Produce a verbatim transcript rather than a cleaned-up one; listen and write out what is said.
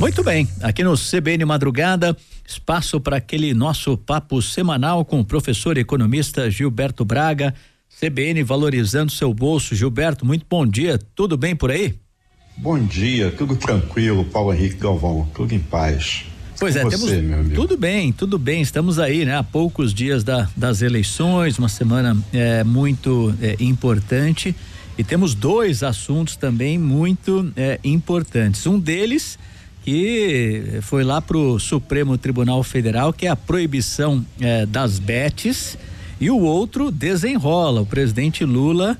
Muito bem, aqui no C B N Madrugada, espaço para aquele nosso papo semanal com o professor economista Gilberto Braga. C B N valorizando seu bolso. Gilberto, muito bom dia, tudo bem por aí? Bom dia, tudo tranquilo, Paulo Henrique Galvão, tudo em paz. Pois é, você, temos meu amigo. tudo bem, tudo bem, estamos aí, né? Há poucos dias da, das eleições, uma semana é, muito é, importante, e temos dois assuntos também muito é, importantes. Um deles que foi lá pro Supremo Tribunal Federal, que é a proibição é, das bets, e o outro desenrola. O presidente Lula